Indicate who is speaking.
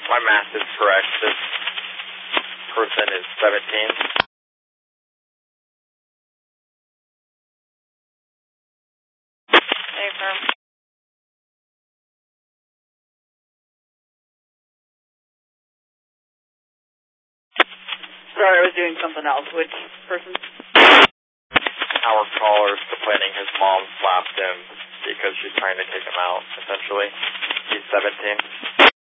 Speaker 1: My math is correct. This person is 17.
Speaker 2: Hey, firm. Sorry, I was doing something else. Which person?
Speaker 1: Our caller is complaining his mom slapped him because she's trying to kick him out, essentially. He's 17.